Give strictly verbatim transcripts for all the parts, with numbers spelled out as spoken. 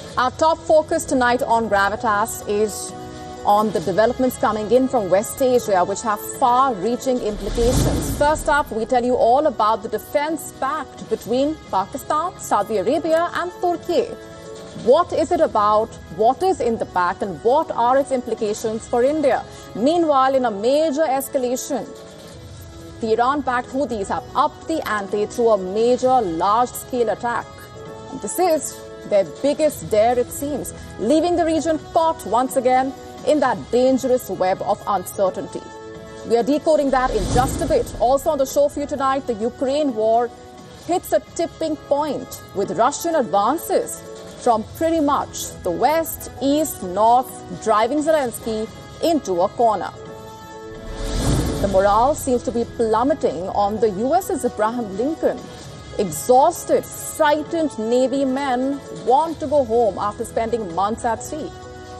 Our top focus tonight on Gravitas is on the developments coming in from West Asia, which have far-reaching implications. First up, we tell you all about the defense pact between Pakistan, Saudi Arabia and Turkey. What is it about? What is in the pact and what are its implications for India? Meanwhile, in a major escalation, the Iran-backed Houthis have upped the ante through a major large-scale attack. And this is their biggest dare, it seems, leaving the region caught once again in that dangerous web of uncertainty. We are decoding that in just a bit. Also on the show for you tonight, the Ukraine war hits a tipping point with Russian advances from pretty much the west, east, north, driving Zelensky into a corner. The morale seems to be plummeting on the USS Abraham Lincoln. Exhausted, frightened Navy men want to go home after spending months at sea.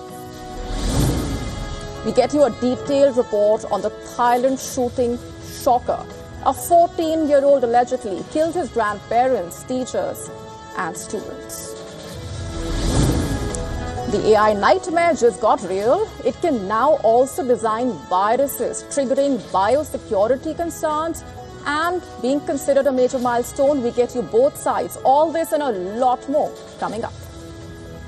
We get you a detailed report on the Thailand shooting shocker. A fourteen-year-old allegedly killed his grandparents, teachers, and students. The A I nightmare just got real. It can now also design viruses, triggering biosecurity concerns and being considered a major milestone. We get you both sides. All this and a lot more coming up.